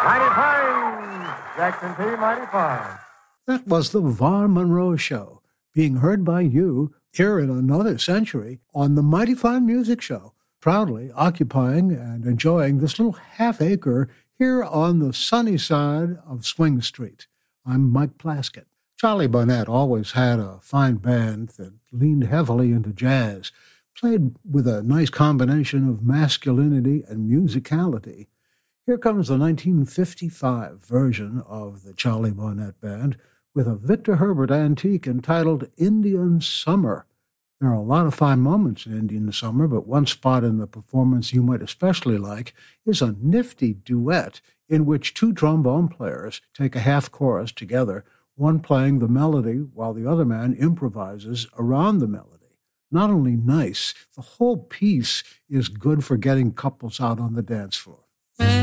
Mighty fine, Jackson T. Mighty fine. That was the Vaughn Monroe Show, being heard by you here in another century on the Mighty Fine Music Show, proudly occupying and enjoying this little half-acre here on the sunny side of Swing Street. I'm Mike Plaskett. Charlie Barnett always had a fine band that leaned heavily into jazz, played with a nice combination of masculinity and musicality. Here comes the 1955 version of the Charlie Barnett Band with a Victor Herbert antique entitled Indian Summer. There are a lot of fine moments in Indian Summer, but one spot in the performance you might especially like is a nifty duet in which two trombone players take a half chorus together, one playing the melody while the other man improvises around the melody. Not only nice, the whole piece is good for getting couples out on the dance floor.